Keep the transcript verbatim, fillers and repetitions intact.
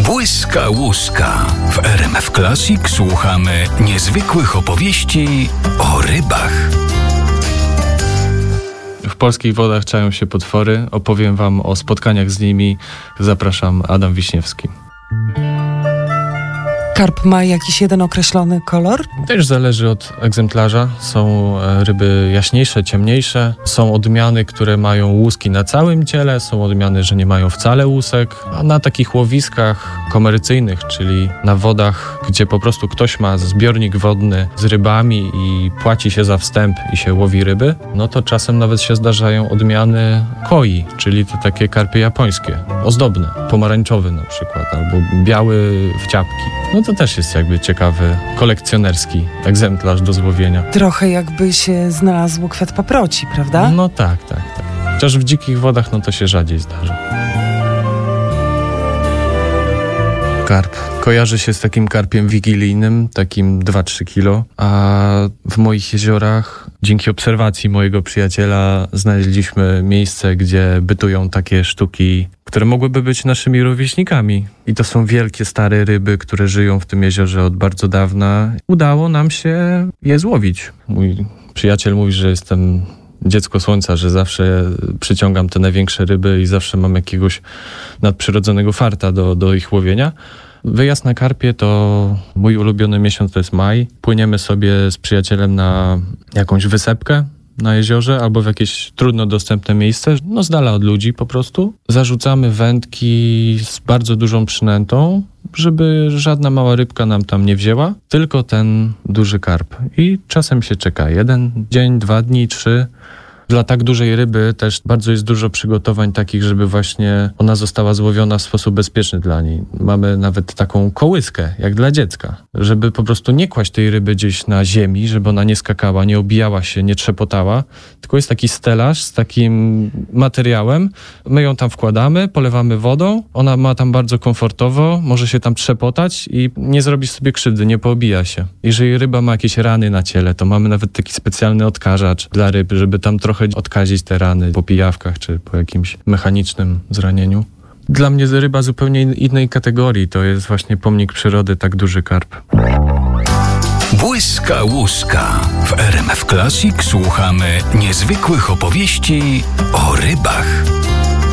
Błyskałuska. W R M F Classic słuchamy niezwykłych opowieści o rybach. W polskich wodach czają się potwory. Opowiem wam o spotkaniach z nimi. Zapraszam, Adam Wiśniewski. Karp ma jakiś jeden określony kolor? Też zależy od egzemplarza. Są ryby jaśniejsze, ciemniejsze. Są odmiany, które mają łuski na całym ciele. Są odmiany, że nie mają wcale łusek. A na takich łowiskach komercyjnych, czyli na wodach, gdzie po prostu ktoś ma zbiornik wodny z rybami i płaci się za wstęp i się łowi ryby, no to czasem nawet się zdarzają odmiany koi, czyli te takie karpie japońskie, ozdobne, pomarańczowy na przykład, albo biały w ciapki. No to też jest jakby ciekawy, kolekcjonerski egzemplarz do złowienia. Trochę jakby się znalazł kwiat paproci, prawda? No tak, tak, tak. Chociaż w dzikich wodach no to się rzadziej zdarza. Karp kojarzy się z takim karpiem wigilijnym, takim dwa trzy kilo, a w moich jeziorach dzięki obserwacji mojego przyjaciela znaleźliśmy miejsce, gdzie bytują takie sztuki, które mogłyby być naszymi rówieśnikami. I to są wielkie, stare ryby, które żyją w tym jeziorze od bardzo dawna. Udało nam się je złowić. Mój przyjaciel mówi, że jestem dziecko słońca, że zawsze przyciągam te największe ryby i zawsze mam jakiegoś nadprzyrodzonego farta do, do ich łowienia. Wyjazd na karpie to mój ulubiony miesiąc, to jest maj. Płyniemy sobie z przyjacielem na jakąś wysepkę na jeziorze albo w jakieś trudno dostępne miejsce, no z dala od ludzi po prostu. Zarzucamy wędki z bardzo dużą przynętą, żeby żadna mała rybka nam tam nie wzięła, tylko ten duży karp. I czasem się czeka jeden dzień, dwa dni, trzy. Dla tak dużej ryby też bardzo jest dużo przygotowań takich, żeby właśnie ona została złowiona w sposób bezpieczny dla niej. Mamy nawet taką kołyskę, jak dla dziecka, żeby po prostu nie kłaść tej ryby gdzieś na ziemi, żeby ona nie skakała, nie obijała się, nie trzepotała, tylko jest taki stelaż z takim materiałem. My ją tam wkładamy, polewamy wodą, ona ma tam bardzo komfortowo, może się tam trzepotać i nie zrobisz sobie krzywdy, nie poobija się. Jeżeli ryba ma jakieś rany na ciele, to mamy nawet taki specjalny odkażacz dla ryb, żeby tam trochę odkazić te rany po pijawkach czy po jakimś mechanicznym zranieniu. Dla mnie ryba zupełnie innej kategorii. To jest właśnie pomnik przyrody, tak duży karp. Błyskałuska. W R M F Classic słuchamy niezwykłych opowieści o rybach.